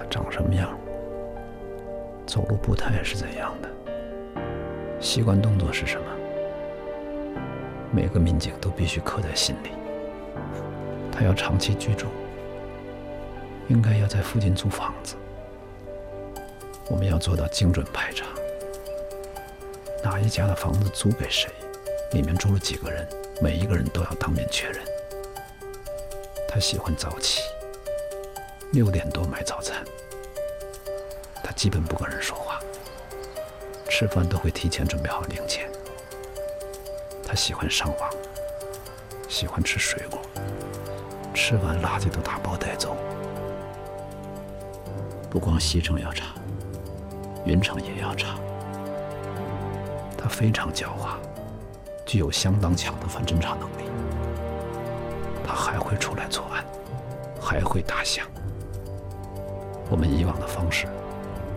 长什么样，走路步态是怎样的，习惯动作是什么，每个民警都必须刻在心里。他要长期居住，应该要在附近租房子。我们要做到精准排查，哪一家的房子租给谁，里面住了几个人，每一个人都要当面确认。他喜欢早起，6点多买早餐。他基本不跟人说话，吃饭都会提前准备好零钱。他喜欢上网，喜欢吃水果，吃完垃圾都打包带走。不光西城要查，云城也要查。他非常狡猾，具有相当强的反侦查能力。他还会出来作案，还会打响。我们以往的方式